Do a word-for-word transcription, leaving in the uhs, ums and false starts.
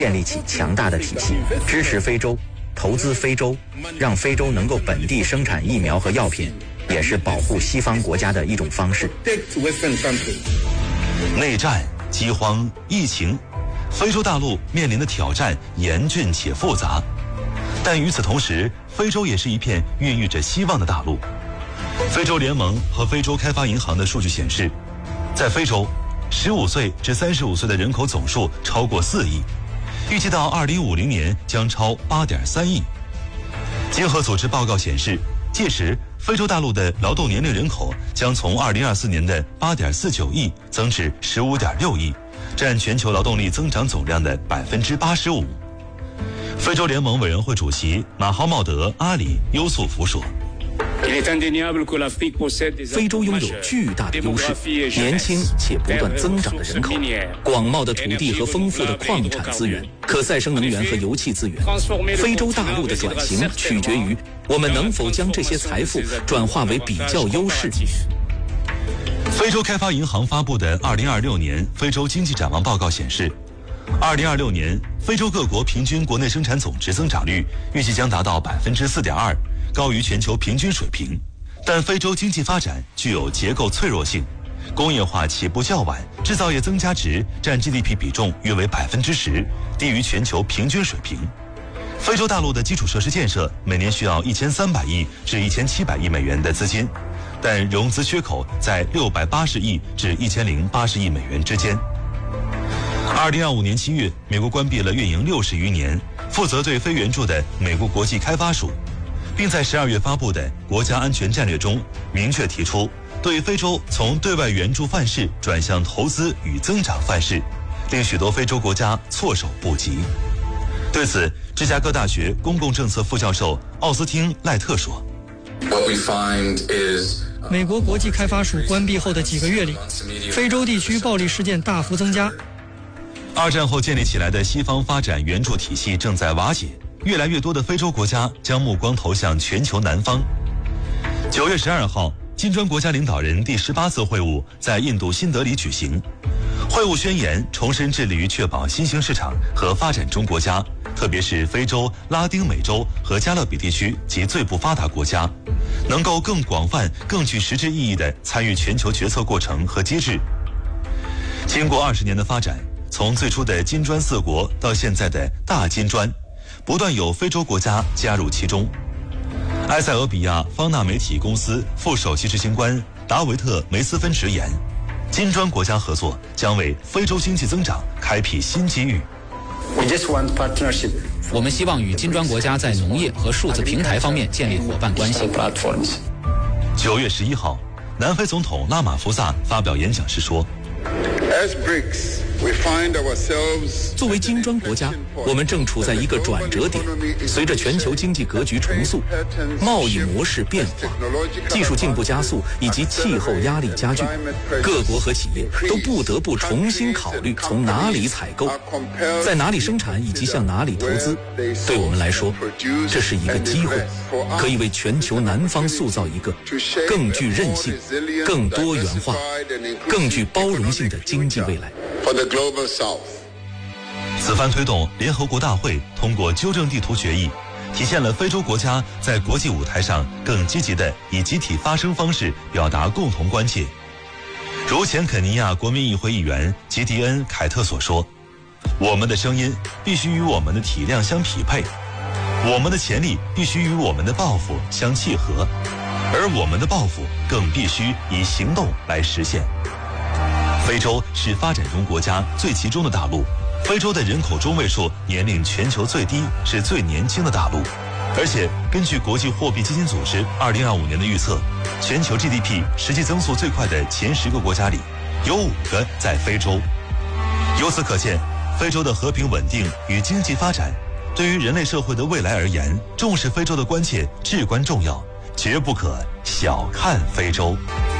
建立起强大的体系，支持非洲，投资非洲，让非洲能够本地生产疫苗和药品，也是保护西方国家的一种方式。 内战、饥荒、疫情，非洲大陆面临的挑战严峻且复杂，但与此同时，非洲也是一片孕育着希望的大陆。非洲联盟和非洲开发银行的数据显示，在非洲，十五岁至三十五岁的人口总数超过四亿，预计到二零五零年将超八点三亿。经合组织报告显示，届时非洲大陆的劳动年龄人口将从二零二四年的八点四九亿增至十五点六亿，占全球劳动力增长总量的百分之八十五。非洲联盟委员会主席马哈茂德·阿里·优素福说。 非洲拥有巨大的优势，年轻且不断增长的人口，广袤的土地和丰富的矿产资源，可再生能源和油气资源。非洲大陆的转型取决于我们能否将这些财富转化为比较优势。 非洲开发银行发布的二零二六年非洲经济展望报告显示，二零二六年非洲各国平均国内生产总值增长率预计将达到百分之四点二。高于全球平均水平，但非洲经济发展具有结构脆弱性，工业化起步较晚，制造业增加值占 G D P 比重约为百分之十，低于全球平均水平。非洲大陆的基础设施建设每年需要一千三百亿至一千七百亿美元的资金，但融资缺口在六百八十亿至一千零八十亿美元之间。二零二五年七月，美国关闭了运营六十余年、负责对非援助的美国国际开发署。并在十二月发布的国家安全战略中明确提出，对非洲从对外援助范式转向投资与增长范式，令许多非洲国家措手不及。对此，芝加哥大学公共政策副教授奥斯汀·赖特说：“ 美国国际开发署关闭后的几个月里，非洲地区暴力事件大幅增加。 二战后建立起来的西方发展援助体系正在瓦解。”越来越多的非洲国家将目光投向全球南方。九月十二号，金砖国家领导人第十八次会晤在印度新德里举行。会晤宣言重申致力于确保新兴市场和发展中国家，特别是非洲、拉丁美洲和加勒比地区及最不发达国家，能够更广泛、更具实质意义地参与全球决策过程和机制。经过二十年的发展，从最初的金砖四国到现在的大金砖，不断有非洲国家加入其中。埃塞俄比亚方纳媒体公司副首席执行官达维特·梅斯芬直言，金砖国家合作将为非洲经济增长开辟新机遇。 我们希望与金砖国家在农业和数字平台方面建立伙伴关系。 九月十一号，南非总统拉马福萨发表演讲时说， 作为金砖国家，我们正处在一个转折点。随着全球经济格局重塑、贸易模式变化、技术进步加速以及气候压力加剧，各国和企业都不得不重新考虑从哪里采购、在哪里生产以及向哪里投资。对我们来说，这是一个机会，可以为全球南方塑造一个更具韧性、更多元化、更具包容性的经济未来。 此番推动联合国大会通过纠正地图决议，体现了非洲国家在国际舞台上更积极地以集体发声方式表达共同关切。如前肯尼亚国民议会议员吉迪恩·凯特所说，我们的声音必须与我们的体量相匹配，我们的潜力必须与我们的抱负相契合，而我们的抱负更必须以行动来实现。非洲是发展中国家最集中的大陆，非洲的人口中位数年龄全球最低，是最年轻的大陆。而且根据国际货币基金组织二零二五年的预测，全球 G D P 实际增速最快的前十个国家里，有五个在非洲。由此可见，非洲的和平稳定与经济发展，对于人类社会的未来而言，重视非洲的关切至关重要，绝不可小看非洲。